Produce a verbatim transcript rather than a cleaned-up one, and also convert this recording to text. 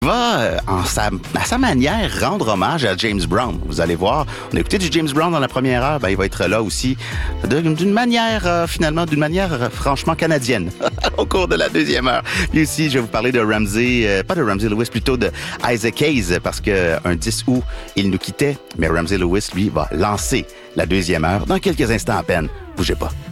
va, euh, en sa, à sa manière, rendre hommage à James Brown. Vous allez voir, on a écouté du James Brown dans la première heure, ben, il va être là aussi de- d'une manière, euh, finalement, d'une manière euh, franchement canadienne au cours de la deuxième heure. Puis aussi, je vais vous parler de Ramsey, euh, pas de Ramsey Lewis, plutôt de Isaac Hayes, parce que un dix août, il nous quittait, mais Ramsey Lewis, lui, va lancer la deuxième heure dans quelques instants à peine. Bougez pas.